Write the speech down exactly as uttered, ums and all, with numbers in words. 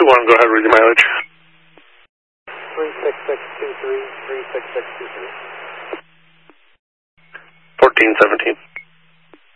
two one, go ahead, read your mileage. three six six two three, three six six two three. fourteen seventeen.